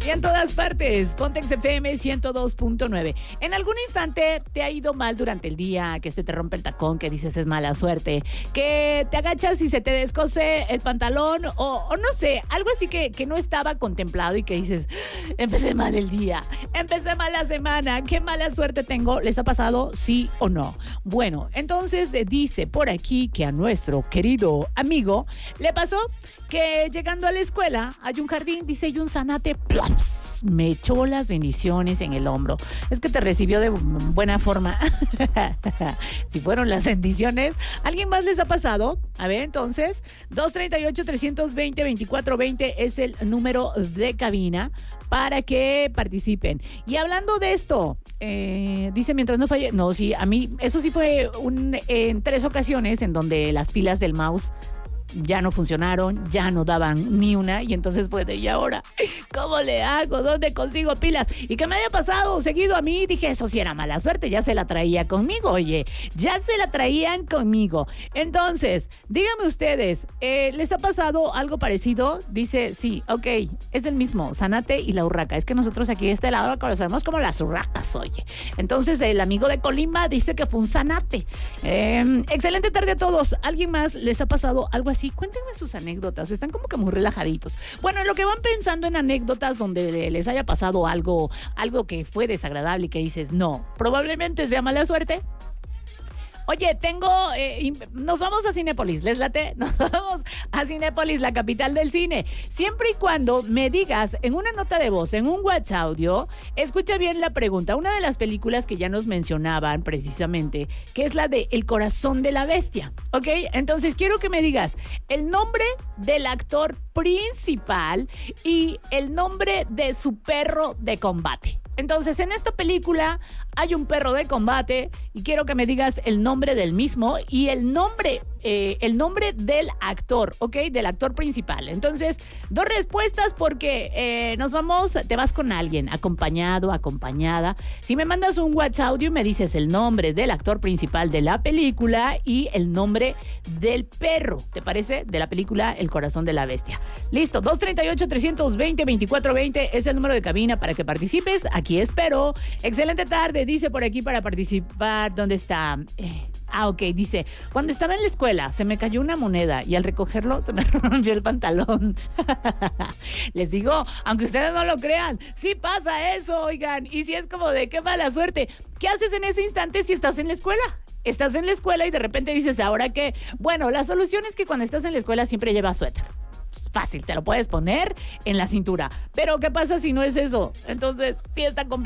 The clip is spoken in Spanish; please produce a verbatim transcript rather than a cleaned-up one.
Y en todas partes, Pontex F M ciento dos punto nueve. En algún instante te ha ido mal durante el día, que se te rompe el tacón, que dices es mala suerte, que te agachas y se te descose el pantalón o, o no sé, algo así que, que no estaba contemplado y que dices, empecé mal el día, empecé mal la semana, qué mala suerte tengo. ¿Les ha pasado, sí o no? Bueno, entonces eh, dice por aquí que a nuestro querido amigo le pasó que llegando a la escuela hay un jardín, dice, y un zanate, ¡plaps!, me echó las bendiciones en el hombro. Es que te recibió de buena forma. Si fueron las bendiciones, ¿alguien más les ha pasado? A ver, entonces, dos treinta y ocho, trescientos veinte, veinticuatro veinte es el número de cabina para que participen. Y hablando de esto, eh, dice, mientras no falle... No, sí, a mí, eso sí fue un, en tres ocasiones en donde las pilas del mouse ya no funcionaron, ya no daban ni una, y entonces pues de, ¿y ahora cómo le hago? ¿Dónde consigo pilas? Y que me haya pasado seguido a mí, dije, eso sí era mala suerte, ya se la traía conmigo, oye, ya se la traían conmigo. Entonces, díganme ustedes, eh, ¿les ha pasado algo parecido? Dice, sí, ok, es el mismo, zanate y la urraca. Es que nosotros aquí de este lado conocemos como las urracas, oye. Entonces, el amigo de Colima dice que fue un zanate. Eh, excelente tarde a todos. ¿Alguien más les ha pasado algo así? Sí, cuéntenme sus anécdotas, están como que muy relajaditos. Bueno, en lo que van pensando en anécdotas donde les haya pasado algo, algo que fue desagradable y que dices, no, probablemente sea mala suerte. Oye, tengo, eh, nos vamos a Cinépolis, ¿les late? Nos vamos a Cinépolis, la capital del cine. Siempre y cuando me digas en una nota de voz, en un WhatsApp audio, escucha bien la pregunta. Una de las películas que ya nos mencionaban precisamente, que es la de El corazón de la bestia, ¿ok? Entonces quiero que me digas el nombre del actor principal y el nombre de su perro de combate. Entonces, en esta película hay un perro de combate y quiero que me digas el nombre del mismo y el nombre, eh, el nombre del actor, ¿ok? Del actor principal. Entonces, dos respuestas porque eh, nos vamos, te vas con alguien, acompañado, acompañada. Si me mandas un WhatsApp audio y me dices el nombre del actor principal de la película y el nombre del perro, ¿te parece? De la película El corazón de la bestia. Listo, dos treinta y ocho, trescientos veinte, veinticuatro veinte es el número de cabina para que participes. Aquí espero. Excelente tarde, dice por aquí para participar. ¿Dónde está? Eh, ah, ok, dice, cuando estaba en la escuela se me cayó una moneda y al recogerlo se me rompió el pantalón. Les digo, aunque ustedes no lo crean, sí pasa eso, oigan. Y si es como de qué mala suerte. ¿Qué haces en ese instante si estás en la escuela? Estás en la escuela y de repente dices, ¿ahora qué? Bueno, la solución es que cuando estás en la escuela siempre llevas suéter. Fácil, te lo puedes poner en la cintura. Pero ¿qué pasa si no es eso? Entonces, sí está complicado.